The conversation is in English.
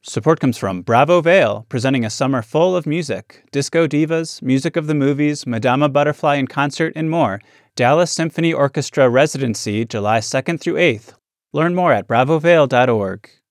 Support comes from Bravo Vale, presenting a summer full of music. Disco divas, music of the movies, Madama Butterfly in concert, and more. Dallas Symphony Orchestra Residency, July 2nd through 8th. Learn more at bravovale.org.